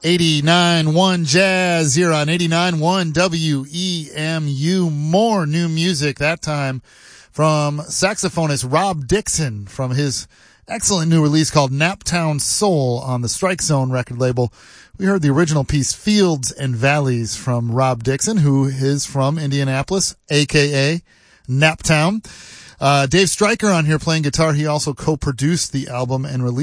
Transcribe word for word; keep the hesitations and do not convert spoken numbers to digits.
eighty-nine point one Jazz here on eighty-nine point one W E M U. More new music, that time from saxophonist Rob Dixon from his excellent new release called Naptown Soul on the Strike Zone record label. We heard the original piece Fields and Valleys from Rob Dixon, who is from Indianapolis, a k a. Naptown. Uh, Dave Stryker on here playing guitar. He also co-produced the album and released